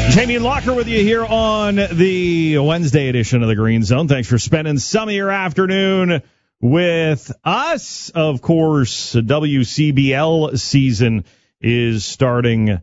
Jamie and Locker with you here on the Wednesday edition of the Green Zone. Thanks for spending some of your afternoon with us. Of course, the WCBL season is starting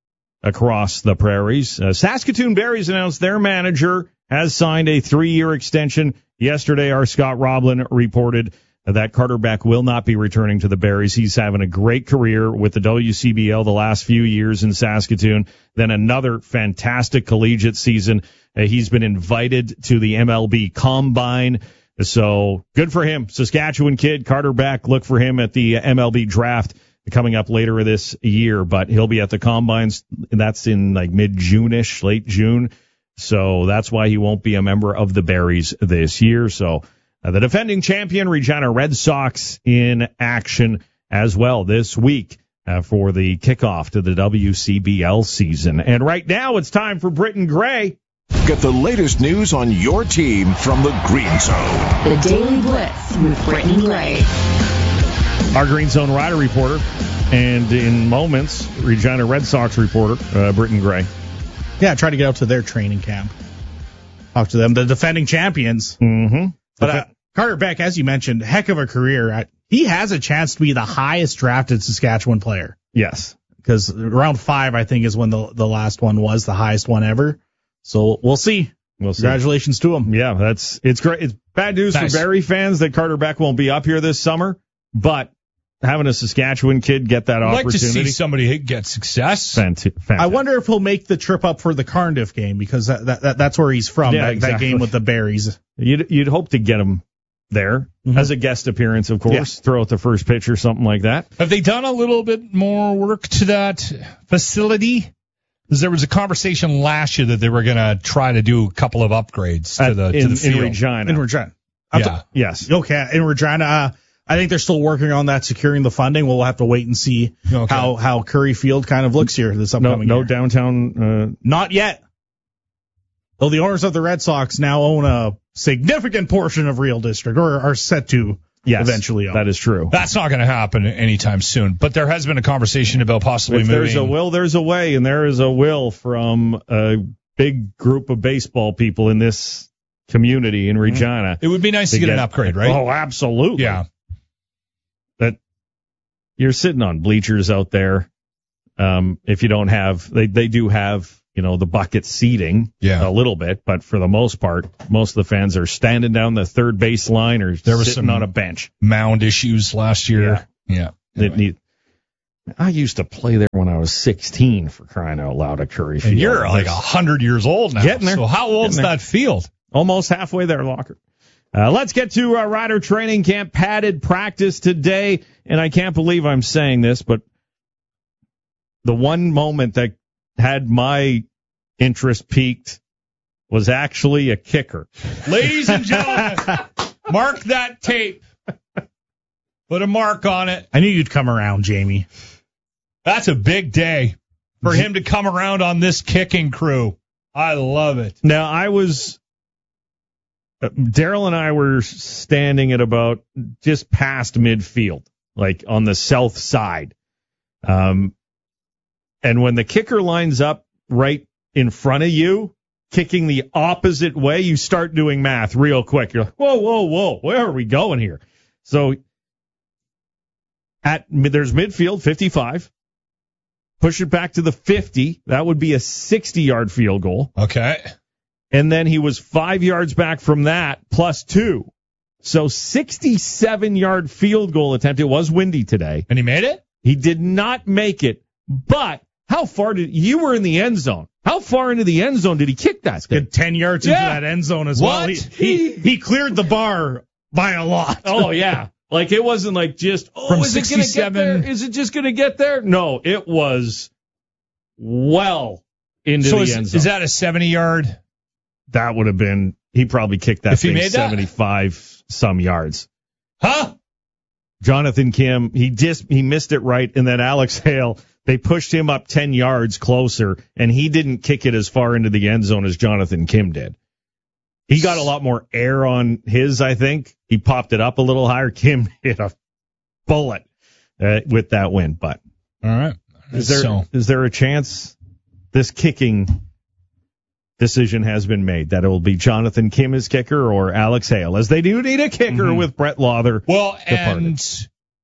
across the prairies. Saskatoon Berries announced their manager has signed a 3-year extension. Yesterday, our Scott Roblin reported that Carter Beck will not be returning to the Berries. He's having a great career with the WCBL the last few years in Saskatoon. Then another fantastic collegiate season. He's been invited to the MLB Combine. So good for him. Saskatchewan kid, Carter Beck. Look for him at the MLB draft coming up later this year. But he'll be at the Combines. That's in like mid-June-ish, late June. So that's why he won't be a member of the Berries this year. So the defending champion, Regina Red Sox, in action as well this week for the kickoff to the WCBL season. And right now it's time for Britton Gray. Get the latest news on your team from the Green Zone. The Daily Blitz with Britton Gray. Our Green Zone Rider reporter, and in moments, Regina Red Sox reporter, Britton Gray. Yeah, try to get out to their training camp. Talk to them, the defending champions. Mm-hmm. But Carter Beck, as you mentioned, heck of a career. He has a chance to be the highest drafted Saskatchewan player. Yes. Because round 5, I think, is when the last one was, the highest one ever. So we'll see. Congratulations to him. Yeah, it's great. It's bad news for Barrie fans that Carter Beck won't be up here this summer, but having a Saskatchewan kid get that opportunity. I'd like to see somebody get success. Fantastic. I wonder if he'll make the trip up for the Cardiff game, because that's where he's from, that game with the Berries. You'd hope to get him there as a guest appearance, of course, throw out the first pitch or something like that. Have they done a little bit more work to that facility? Because there was a conversation last year that they were going to try to do a couple of upgrades to the field. In Regina. In Regina. Yes. Okay, in Regina. I think they're still working on that, securing the funding. We'll have to wait and see how Curry Field kind of looks here this upcoming year. No downtown. Not yet. Though the owners of the Red Sox now own a significant portion of Real District, or are set to eventually own. That is true. That's not going to happen anytime soon. But there has been a conversation about possibly moving. There's a will, there's a way, and there is a will from a big group of baseball people in this community in Regina. It would be nice to get an upgrade, right? Oh, absolutely. Yeah. That you're sitting on bleachers out there. If you don't have, they do have, the bucket seating a little bit, but for the most part, most of the fans are standing down the third base line or sitting on a bench. Mound issues last year. Yeah. Anyway. I used to play there when I was 16, for crying out loud, at Curry Field. And you're like 100 years old now. Getting there. So how old's that field? Almost halfway there, Locker. Let's get to Rider Training Camp padded practice today. And I can't believe I'm saying this, but the one moment that had my interest peaked was actually a kicker. Ladies and gentlemen, mark that tape. Put a mark on it. I knew you'd come around, Jamie. That's a big day for him to come around on this kicking crew. I love it. Now, Daryl and I were standing at about just past midfield, like on the south side. And when the kicker lines up right in front of you, kicking the opposite way, you start doing math real quick. You're like, whoa, where are we going here? So there's midfield, 55. Push it back to the 50. That would be a 60-yard field goal. Okay. And then he was 5 yards back from that, plus 2. So 67-yard field goal attempt. It was windy today. And he made it? He did not make it. But how far you were in the end zone? How far into the end zone did he kick that thing? Good 10 yards into that end zone as well. He cleared the bar by a lot. Oh, yeah. Like, it wasn't like just, from 67. Is it just going to get there? No, it was well into the end zone. Is that a 70-yard? That would have been, he probably kicked that thing 75 some yards. Huh? Jonathan Kim, he missed it right, and then Alex Hale, they pushed him up 10 yards closer, and he didn't kick it as far into the end zone as Jonathan Kim did. He got a lot more air on his, I think. He popped it up a little higher. Kim hit a bullet with that win. But all right, is there a chance this kicking decision has been made that it will be Jonathan Kim as kicker or Alex Hale, as they do need a kicker with Brett Lawther. Well, departed. And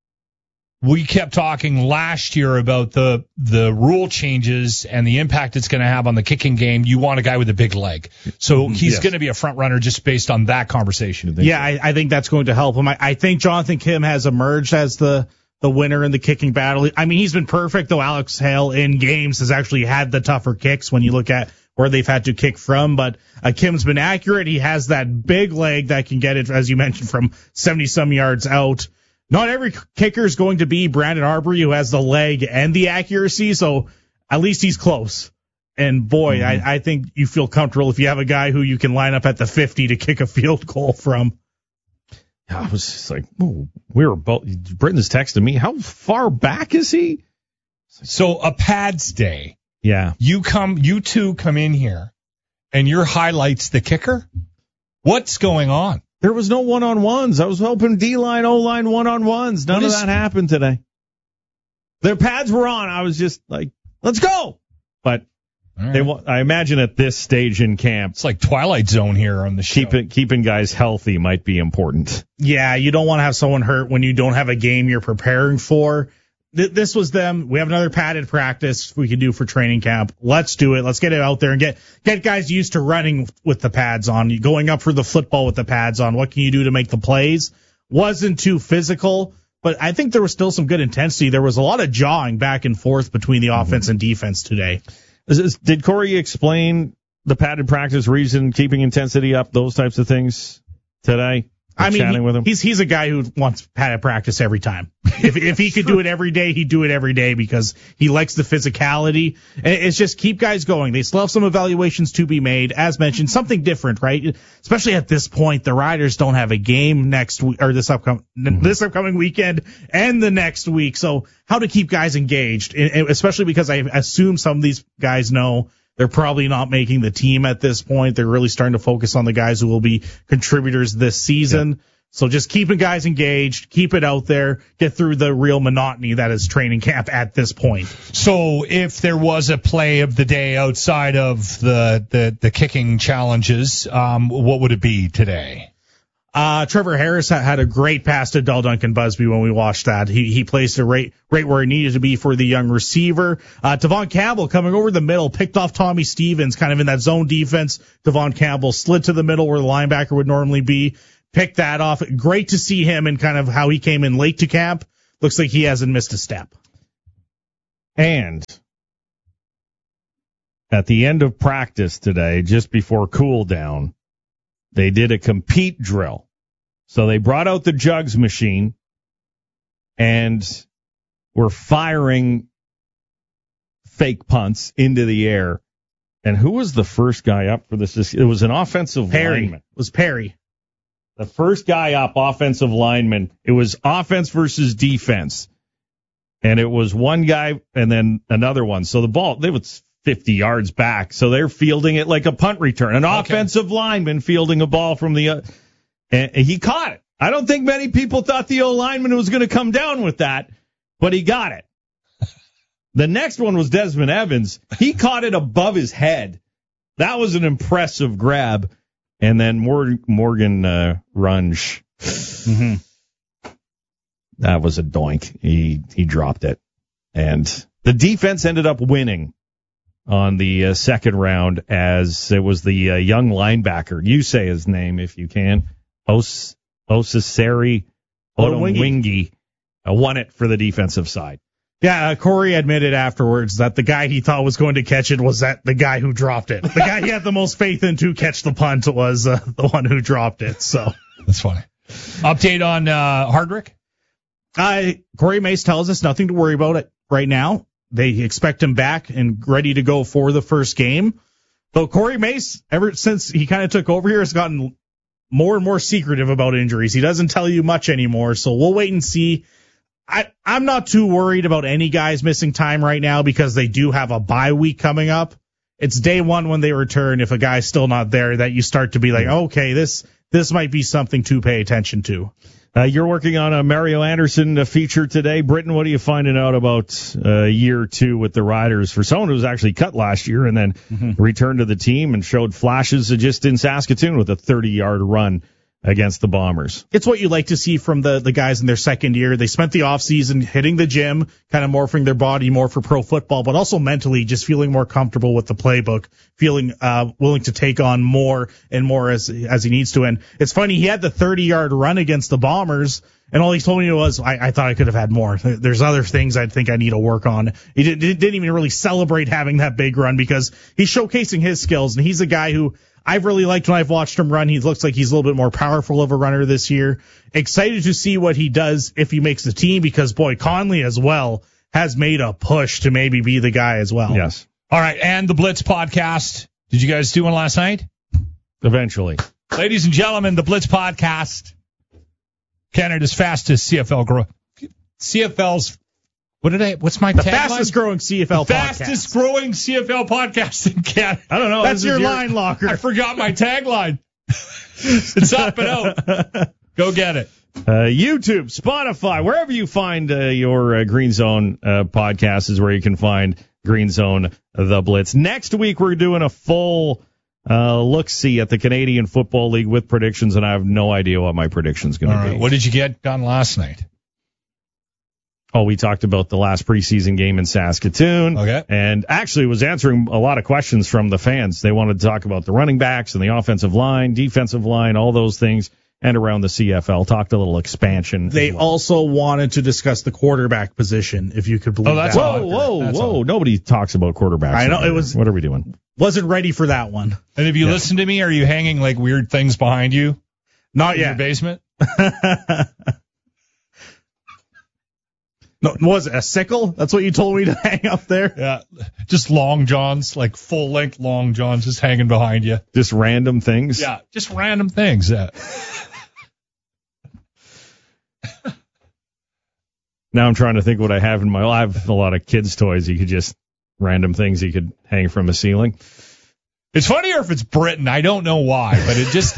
we kept talking last year about the rule changes and the impact it's going to have on the kicking game. You want a guy with a big leg. So he's going to be a front runner just based on that conversation. Yeah, I think that's going to help him. I think Jonathan Kim has emerged as the winner in the kicking battle. I mean, he's been perfect, though Alex Hale in games has actually had the tougher kicks when you look at where they've had to kick from. But Kim's been accurate. He has that big leg that can get it, as you mentioned, from 70-some yards out. Not every kicker is going to be Brandon Arbery, who has the leg and the accuracy, so at least he's close. And boy, I think you feel comfortable if you have a guy who you can line up at the 50 to kick a field goal from. I was just like, we were both. Britton's texting me. How far back is he? So a pads day. Yeah. You two come in here, and your highlight's the kicker. What's going on? There was no one-on-ones. I was hoping D-line, O-line one-on-ones. None of that happened today. Their pads were on. I was just like, let's go. But I imagine at this stage in camp, it's like Twilight Zone here on the show. Keeping guys healthy might be important. Yeah, you don't want to have someone hurt when you don't have a game you're preparing for. This was them. We have another padded practice we can do for training camp. Let's do it. Let's get it out there and get guys used to running with the pads on, going up for the football with the pads on. What can you do to make the plays? Wasn't too physical, but I think there was still some good intensity. There was a lot of jawing back and forth between the offense and defense today. Did Corey explain the padded practice reason, keeping intensity up, those types of things today? I mean, he's a guy who wants padded practice every time. If he could do it every day, he'd do it every day because he likes the physicality. And it's just keep guys going. They still have some evaluations to be made. As mentioned, something different, right? Especially at this point, the Riders don't have a game next week or this upcoming weekend and the next week. So how to keep guys engaged, especially because I assume some of these guys know they're probably not making the team at this point. They're really starting to focus on the guys who will be contributors this season. Yeah. So just keeping guys engaged, keep it out there, get through the real monotony that is training camp at this point. So if there was a play of the day outside of the kicking challenges, what would it be today? Trevor Harris had a great pass to Del Duncan Busby when we watched that. He placed it right where he needed to be for the young receiver. Devon Campbell coming over the middle, picked off Tommy Stevens, kind of in that zone defense. Devon Campbell slid to the middle where the linebacker would normally be, picked that off. Great to see him and kind of how he came in late to camp. Looks like he hasn't missed a step. And at the end of practice today, just before cool down, they did a compete drill. So they brought out the jugs machine and were firing fake punts into the air. And who was the first guy up for this? It was an offensive lineman. It was Perry. The first guy up, offensive lineman. It was offense versus defense. And it was one guy and then another one. So the ball, they was 50 yards back. So they're fielding it like a punt return. An offensive lineman fielding a ball from the and he caught it. I don't think many people thought the O-lineman was going to come down with that, but he got it. The next one was Desmond Evans. He caught it above his head. That was an impressive grab. And then Morgan Runge. That was a doink. He dropped it. And the defense ended up winning on the second round, as it was the young linebacker. You say his name if you can. Osiseri Odumwingie won it for the defensive side. Yeah, Corey admitted afterwards that the guy he thought was going to catch it was the guy who dropped it. The guy he had the most faith in to catch the punt was the one who dropped it. So that's funny. Update on Hardrick? Corey Mace tells us nothing to worry about it right now. They expect him back and ready to go for the first game. Though Corey Mace, ever since he kind of took over here, has gotten more and more secretive about injuries. He doesn't tell you much anymore, so we'll wait and see. I'm not too worried about any guys missing time right now because they do have a bye week coming up. it's day one when they return, if a guy's still not there, that you start to be like, okay, this might be something to pay attention to. You're working on a Mario Anderson feature today. Britton, what are you finding out about year two with the Riders for someone who was actually cut last year and then returned to the team and showed flashes just in Saskatoon with a 30-yard run against the Bombers? It's what you like to see from the guys in their second year. They spent the offseason hitting the gym, kind of morphing their body more for pro football, but also mentally just feeling more comfortable with the playbook, feeling willing to take on more and more as he needs to. And it's funny, he had the 30-yard run against the Bombers, and all he told me was, I thought I could have had more. There's other things I think I need to work on. He didn't even really celebrate having that big run because he's showcasing his skills, and he's a guy who I've really liked when I've watched him run. He looks like he's a little bit more powerful of a runner this year. Excited to see what he does if he makes the team because, boy, Conley as well has made a push to maybe be the guy as well. Yes. All right, and the Blitz podcast. Did you guys do one last night? Eventually. Ladies and gentlemen, the Blitz podcast. Canada's fastest CFL's what's my the tagline? fastest growing CFL podcast. Fastest growing CFL podcast in Canada. I don't know. That's your line locker. I forgot my tagline. It's up and out. Go get it. YouTube, Spotify, wherever you find your Green Zone podcast is where you can find Green Zone The Blitz. Next week, we're doing a full look-see at the Canadian Football League with predictions, and I have no idea what my prediction's going to be. What did you get done last night? Oh, we talked about the last preseason game in Saskatoon. Okay. And actually was answering a lot of questions from the fans. They wanted to talk about the running backs and the offensive line, defensive line, all those things, and around the CFL. Talked a little expansion. They also wanted to discuss the quarterback position, if you could believe that. Whoa. Nobody talks about quarterbacks. I know. What are we doing? Wasn't ready for that one. And if you listen to me, are you hanging like weird things behind you? Not in yet. Your basement? No, was it a sickle? That's what you told me to hang up there? Yeah. Just long johns, like full-length long johns just hanging behind you. Just random things? Yeah, just random things. Now I'm trying to think what I have in my life. I have a lot of kids' toys. You could just, random things you could hang from a ceiling. It's funnier if it's Britain. I don't know why, but it just...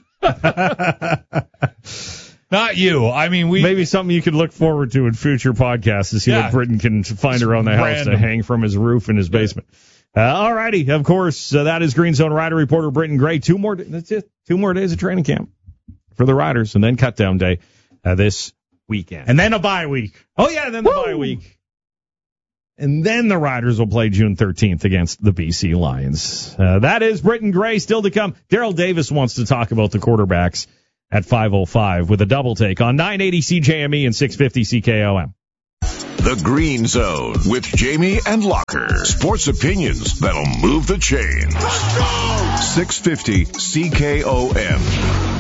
Not you. I mean, maybe something you could look forward to in future podcasts to see what Britain can find around the house to hang from his roof in his basement. All righty. Of course, that is Green Zone Rider reporter Britton Gray. That's it. 2 more days of training camp for the Riders, and then cutdown day this weekend. And then a bye week. Oh, yeah, then the bye week. And then the Riders will play June 13th against the BC Lions. That is Britton Gray. Still to come. Daryl Davis wants to talk about the quarterbacks at 5:05 with a double take on 980 CJME and 650 CKOM. The Green Zone with Jamie and Locker. Sports opinions that'll move the chains. 650 CKOM.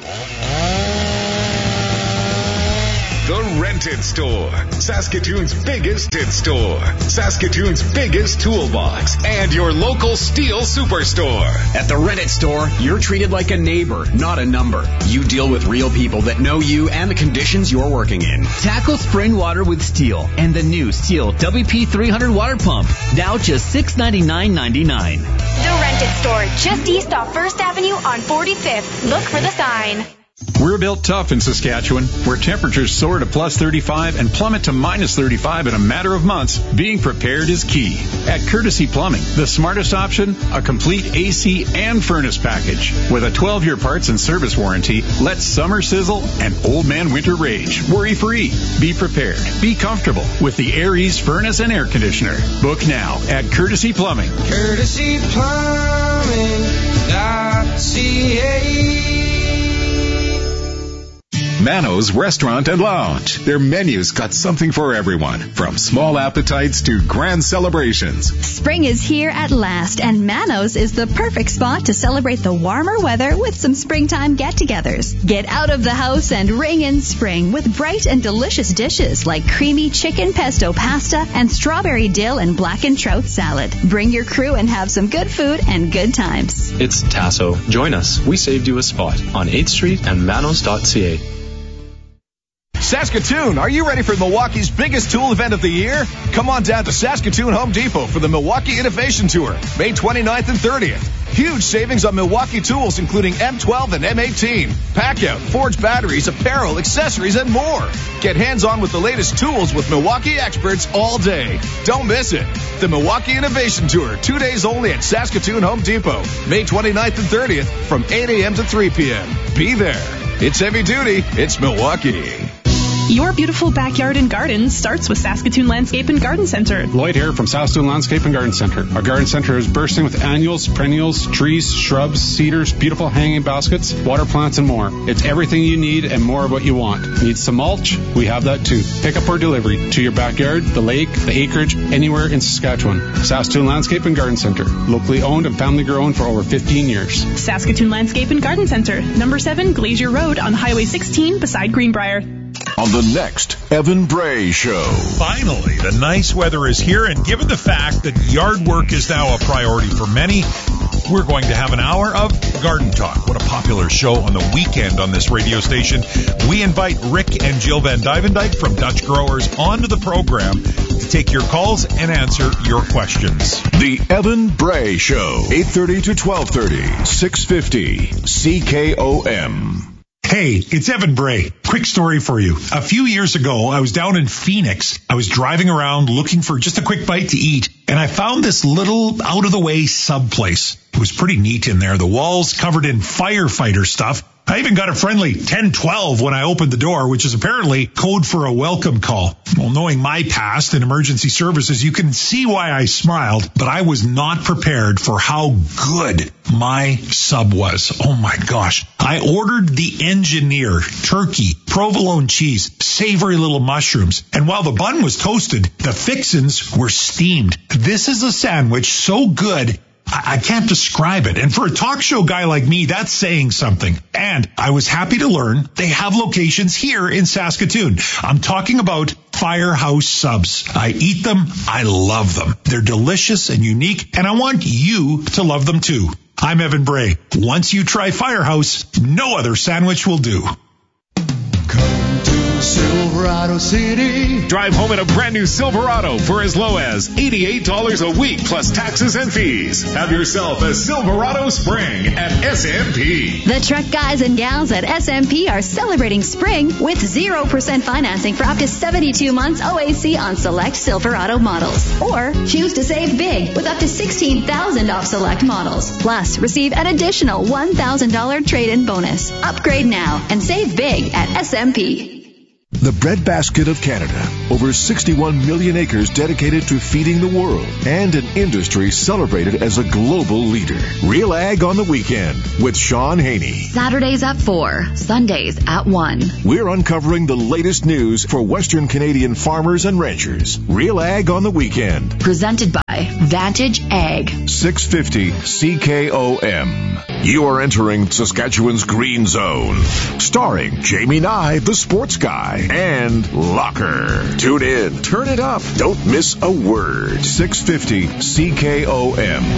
The Rented Store, Saskatoon's biggest hit store, Saskatoon's biggest toolbox, and your local Steel Superstore. At the Rented Store, you're treated like a neighbor, not a number. You deal with real people that know you and the conditions you're working in. Tackle spring water with Steel and the new Steel WP300 water pump. Now just $699.99. The Rented Store, just east off First Avenue on 45th. Look for the sign. We're built tough in Saskatchewan, where temperatures soar to plus 35 and plummet to minus 35 in a matter of months. Being prepared is key. At Courtesy Plumbing, the smartest option, a complete AC and furnace package. With a 12-year parts and service warranty, let summer sizzle and old man winter rage. Worry-free. Be prepared. Be comfortable with the Air Ease furnace and air conditioner. Book now at Courtesy Plumbing. CourtesyPlumbing.ca. Mano's Restaurant and Lounge. Their menu's got something for everyone, from small appetites to grand celebrations. Spring is here at last, and Mano's is the perfect spot to celebrate the warmer weather with some springtime get-togethers. Get out of the house and ring in spring with bright and delicious dishes like creamy chicken pesto pasta and strawberry dill and blackened trout salad. Bring your crew and have some good food and good times. It's Tasso. Join us. We saved you a spot on 8th Street and manos.ca. Saskatoon, are you ready for Milwaukee's biggest tool event of the year? Come on down to Saskatoon Home Depot for the Milwaukee Innovation Tour, May 29th and 30th. Huge savings on Milwaukee tools, including M12 and M18, Packout, Forge batteries, apparel, accessories, and more. Get hands-on with the latest tools with Milwaukee experts all day. Don't miss it. The Milwaukee Innovation Tour, 2 days only at Saskatoon Home Depot, May 29th and 30th from 8 a.m. to 3 p.m. Be there. It's heavy duty. It's Milwaukee. Your beautiful backyard and garden starts with Saskatoon Landscape and Garden Center. Lloyd here from Saskatoon Landscape and Garden Center. Our garden center is bursting with annuals, perennials, trees, shrubs, cedars, beautiful hanging baskets, water plants, and more. It's everything you need and more of what you want. Need some mulch? We have that too. Pick up or delivery to your backyard, the lake, the acreage, anywhere in Saskatchewan. Saskatoon Landscape and Garden Center. Locally owned and family grown for over 15 years. Saskatoon Landscape and Garden Center. Number 7 Glacier Road on Highway 16 beside Greenbrier. On the next Evan Bray Show. Finally, the nice weather is here, and given the fact that yard work is now a priority for many, we're going to have an hour of Garden Talk. What a popular show on the weekend on this radio station. We invite Rick and Jill Van Dyvendijk from Dutch Growers onto the program to take your calls and answer your questions. The Evan Bray Show, 8:30 to 12:30, 650 CKOM. Hey, it's Evan Bray. Quick story for you. A few years ago, I was down in Phoenix. I was driving around looking for just a quick bite to eat, and I found this little out-of-the-way sub place. It was pretty neat in there. The walls covered in firefighter stuff. I even got a friendly 1012 when I opened the door, which is apparently code for a welcome call. Well, knowing my past in emergency services, you can see why I smiled, but I was not prepared for how good my sub was. Oh my gosh. I ordered the engineer, turkey, provolone cheese, savory little mushrooms, and while the bun was toasted, the fixins were steamed. This is a sandwich so good, I can't describe it. And for a talk show guy like me, that's saying something. And I was happy to learn they have locations here in Saskatoon. I'm talking about Firehouse Subs. I eat them. I love them. They're delicious and unique, and I want you to love them too. I'm Evan Bray. Once you try Firehouse, no other sandwich will do. Silverado City. Drive home in a brand new Silverado for as low as $88 a week plus taxes and fees. Have yourself a Silverado spring at SMP. The truck guys and gals at SMP are celebrating spring with 0% financing for up to 72 months OAC on select Silverado models. Or choose to save big with up to $16,000 off select models. Plus, receive an additional $1,000 trade-in bonus. Upgrade now and save big at SMP. The breadbasket of Canada. Over 61 million acres dedicated to feeding the world, and an industry celebrated as a global leader. Real Ag on the Weekend with Sean Haney. Saturdays at 4, Sundays at 1. We're uncovering the latest news for Western Canadian farmers and ranchers. Real Ag on the Weekend. Presented by Vantage Ag. 650 CKOM. You are entering Saskatchewan's Green Zone. Starring Jamie Nye, the sports guy, and Locker. Tune in, turn it up, don't miss a word. 650 CKOM.